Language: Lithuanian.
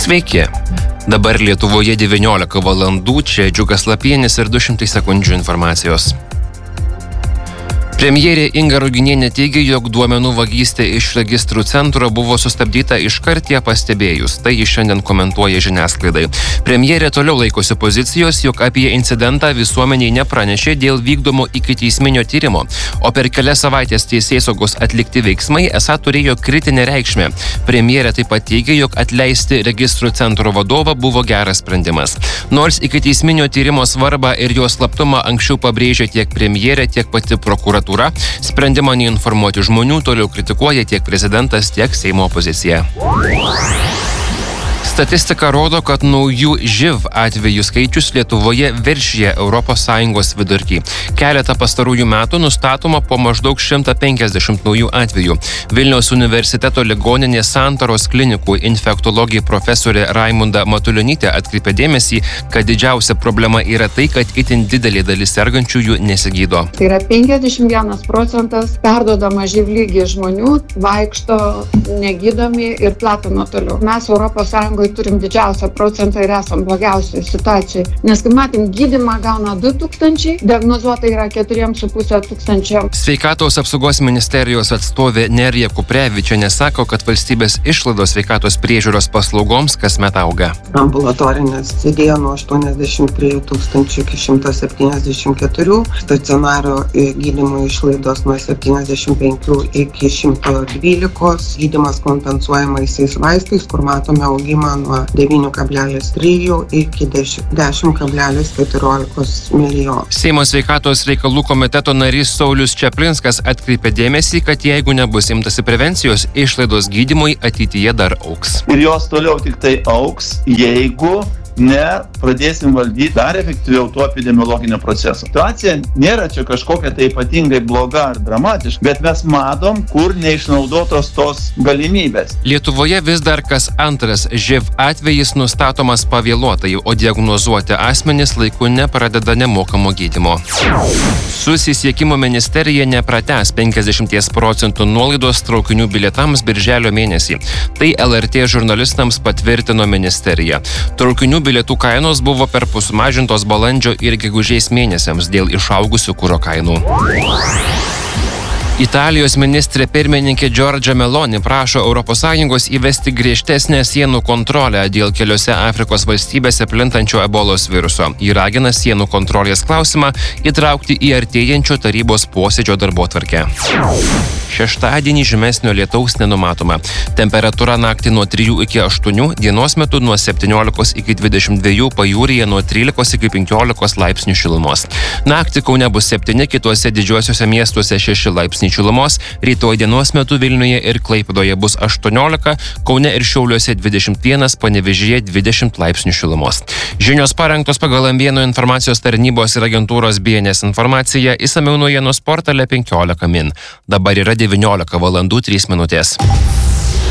Sveiki. Dabar Lietuvoje 19 valandų, čia Džiugas Lapienis ir 200 sekundžių informacijos. Premjerė Inga Ruginienė teigia, jog duomenų vagystė iš registrų centro buvo sustabdyta iškart ją pastebėjus. Tai ji šiandien komentuoja žiniasklaidai. Premjerė toliau laikosi pozicijos, jog apie incidentą visuomeniai nepranešė dėl vykdomo ikiteisminio tyrimo, o per kelias savaitės teisėsaugos atlikti veiksmai esą turėjo kritinę reikšmę. Premjerė taip pat teigia, jog atleisti registrų centro vadovą buvo geras sprendimas. Nors ikiteisminio tyrimo svarbą ir jo slaptumą anksčiau pabrėžė tiek premjerė, tiek pati prokuratūra, sprendimą neinformuoti žmonių toliau kritikuoja tiek prezidentas, tiek Seimo opozicija. Statistika rodo, kad naujų živ atvejų skaičius Lietuvoje viršija ES vidurkį. Keletą pastarųjų metų nustatoma po maždaug 150 naujų atvejų. Vilniaus universiteto ligoninės Santaros klinikų infektologė profesorė Raimunda Matulionytė atkreipė dėmesį, kad didžiausia problema yra tai, kad itin didelė dalis sergančiųjų nesigydo. Tai yra 51% perduodama živ lygį žmonių vaikšto negydomi ir platina toliau. Mes ES turim didžiausią procentą ir esam blogiausiai situacijai. Nes, kaip matėm, gydymą gauna 2000, diagnozuota yra 4500. Sveikatos apsaugos ministerijos atstovė Nerija Kuprevičienė sako, kad valstybės išlaidos sveikatos priežiūros paslaugoms kasmet auga. Ambulatorinės didėjo nuo 83 000 iki 174, stacionario gydymo išlaidos nuo 75 iki 112, gydymas kompensuojamaisiais vaistais, kur matome augimą nuo 9,3 iki 10,14 milijonų. Seimo sveikatos reikalų komiteto narys Saulius Čaplinskas atkreipė dėmesį, kad jeigu nebus imtasi prevencijos, išlaidos gydymui ateityje dar augs. Ir jos toliau tik tai augs, jeigu pradėsim valdyti dar efektyviau to epidemiologinio proceso. Situacija nėra čia kažkokia tai ypatingai bloga ar dramatiška, bet mes matom, kur neišnaudotos tos galimybės. Lietuvoje vis dar kas antras živ atvejis nustatomas pavėluotai, o diagnozuoti asmenys laiku nepradeda nemokamo gydymo. Susisiekimo ministerija nepratęs 50% nuolaidos traukinių bilietams birželio mėnesį. Tai LRT žurnalistams patvirtino ministerija. Traukinių bilietų kainos buvo perpus sumažintos balandžio ir gegužės mėnesiams dėl išaugusių kuro kainų. Italijos ministrė pirmininkė Giorgia Meloni prašo ES įvesti griežtesnę sienų kontrolę dėl keliose Afrikos valstybėse plintančio ebolos viruso. Ji ragina sienų kontrolės klausimą įtraukti į artėjančio tarybos posėdžio darbotvarkę. Šeštadienį žymesnio lietaus nenumatoma. Temperatūra naktį nuo 3 iki 8, dienos metu nuo 17 iki 22, pajūryje nuo 13 iki 15 laipsnių šilumos. Naktį Kaune bus 7, kituose didžiuosiuose miestuose 6 laipsnių šilumos, rytoj dienos metu Vilniuje ir Klaipėdoje bus 18, Kaune ir Šiauliuose 21, Panevėžyje 20 laipsnių šilumos. Žinios parengtos pagal M1 informacijos tarnybos ir agentūros BNS informaciją, išsamiau naujienos portale 15 min. Dabar yra 19 valandų 3 minutės.